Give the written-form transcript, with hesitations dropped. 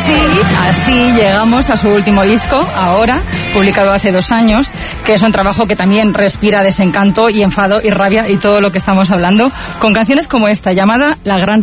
así llegamos a su último disco, Ahora, publicado hace 2 años, que es un trabajo que también respira desencanto y enfado y rabia y todo lo que estamos hablando, con canciones como esta, llamada La Gran